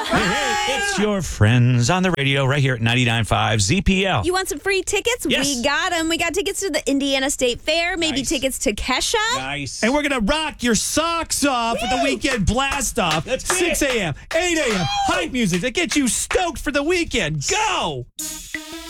Hey, it's your friends on the radio right here at 99.5 ZPL. You want some free tickets? Yes. We got them. We got tickets to the Indiana State Fair, maybe Nice. tickets to Kesha. Nice. And we're going to rock your socks off with the weekend blast off. Let's get 6 a.m., 8 a.m. Hype music that gets you stoked for the weekend. Go!